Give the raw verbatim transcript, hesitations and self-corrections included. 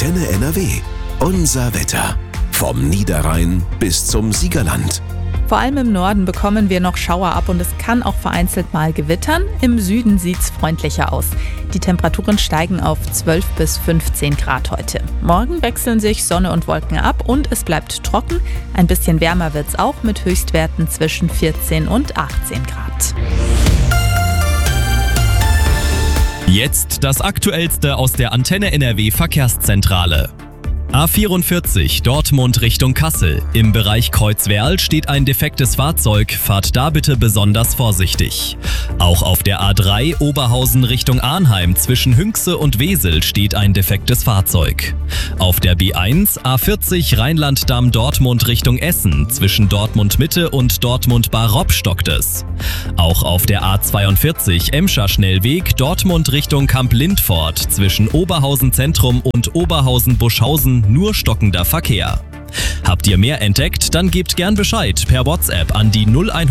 Antenne N R W. Unser Wetter. Vom Niederrhein bis zum Siegerland. Vor allem im Norden bekommen wir noch Schauer ab und es kann auch vereinzelt mal gewittern. Im Süden sieht's freundlicher aus. Die Temperaturen steigen auf zwölf bis fünfzehn Grad heute. Morgen wechseln sich Sonne und Wolken ab und es bleibt trocken. Ein bisschen wärmer wird's auch mit Höchstwerten zwischen vierzehn und achtzehn Grad. Jetzt das Aktuellste aus der Antenne N R W Verkehrszentrale. A vierundvierzig Dortmund Richtung Kassel. Im Bereich Kreuzwerl steht ein defektes Fahrzeug. Fahrt da bitte besonders vorsichtig. Auch auf der A drei Oberhausen Richtung Arnheim zwischen Hünxe und Wesel steht ein defektes Fahrzeug. Auf der B eins A vierzig Rheinland-Damm Dortmund Richtung Essen zwischen Dortmund Mitte und Dortmund Baropp stockt es. Auch auf der A zweiundvierzig Emscher Schnellweg Dortmund Richtung Kamp-Lindfort zwischen Oberhausen Zentrum und Oberhausen Buschhausen nur stockender Verkehr. Habt ihr mehr entdeckt? Dann gebt gern Bescheid per WhatsApp an die null